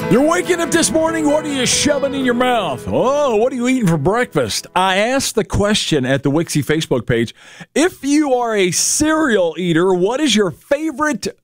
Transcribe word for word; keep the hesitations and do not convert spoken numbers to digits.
You're waking up this morning, what are you shoving in your mouth? Oh, what are you eating for breakfast? I asked the question at the Wixie Facebook page. If you are a cereal eater, what is your favorite